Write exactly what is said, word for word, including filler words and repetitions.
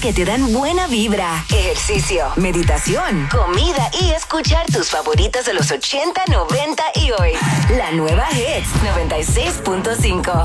que te dan buena vibra, ejercicio, meditación, comida y escuchar tus favoritas de los ochenta, noventa y hoy. La nueva Hits noventa y seis punto cinco.